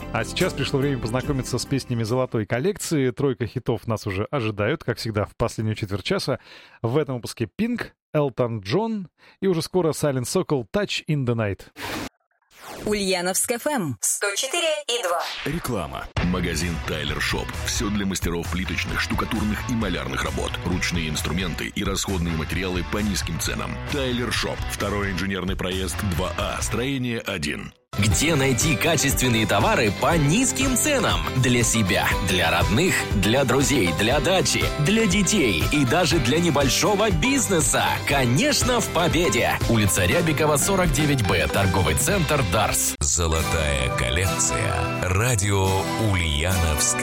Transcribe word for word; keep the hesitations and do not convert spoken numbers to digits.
А сейчас пришло время познакомиться с песнями золотой коллекции. Тройка хитов нас уже ожидают, как всегда, в последнюю четверть часа. В этом выпуске Pink, Элтон Джон и уже скоро Silent Sokol Touch in the Night. Ульяновск эф эм сто четыре и два. Реклама. Магазин Тайлер Шоп. Все для мастеров плиточных, штукатурных и малярных работ. Ручные инструменты и расходные материалы по низким ценам. Тайлер Шоп. Второй инженерный проезд два А. Строение один. Где найти качественные товары по низким ценам? Для себя, для родных, для друзей, для дачи, для детей и даже для небольшого бизнеса. Конечно, в Победе. Улица Рябикова, сорок девять Б. Торговый центр «Дарс». Золотая коллекция. Радио Ульяновск.